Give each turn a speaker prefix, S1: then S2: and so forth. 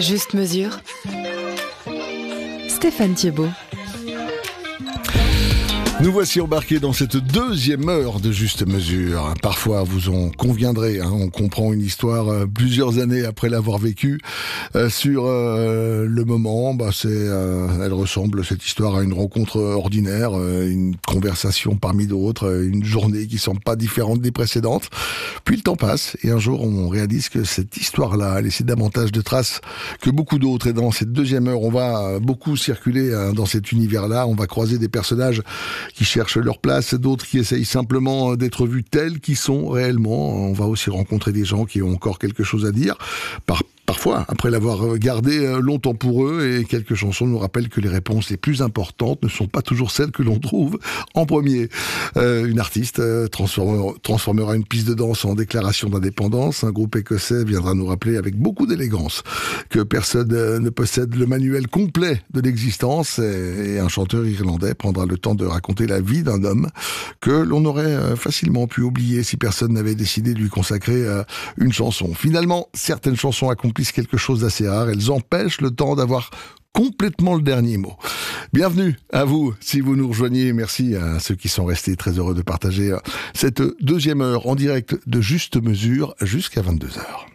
S1: Juste mesure. Stéphane Thiebaud.
S2: Nous voici embarqués dans cette deuxième heure de Juste Mesure. Parfois, vous en conviendrez, on comprend une histoire plusieurs années après l'avoir vécue. Sur le moment, elle ressemble, cette histoire, à une rencontre ordinaire, une conversation parmi d'autres, une journée qui semble pas différente des précédentes. Puis le temps passe et un jour, on réalise que cette histoire-là a laissé davantage de traces que beaucoup d'autres. Et dans cette deuxième heure, on va beaucoup circuler dans cet univers-là. On va croiser des personnages qui cherchent leur place, d'autres qui essayent simplement d'être vus tels qu'ils sont réellement. On va aussi rencontrer des gens qui ont encore quelque chose à dire, parfois, après l'avoir gardé longtemps pour eux, et quelques chansons nous rappellent que les réponses les plus importantes ne sont pas toujours celles que l'on trouve en premier. Une artiste transformera une piste de danse en déclaration d'indépendance. Un groupe écossais viendra nous rappeler avec beaucoup d'élégance que personne ne possède le manuel complet de l'existence, et un chanteur irlandais prendra le temps de raconter la vie d'un homme que l'on aurait facilement pu oublier si personne n'avait décidé de lui consacrer une chanson. Finalement, certaines chansons accomplissent quelque chose d'assez rare. Elles empêchent le temps d'avoir complètement le dernier mot. Bienvenue à vous, si vous nous rejoignez. Merci à ceux qui sont restés, très heureux de partager cette deuxième heure en direct de Juste Mesure jusqu'à 22h.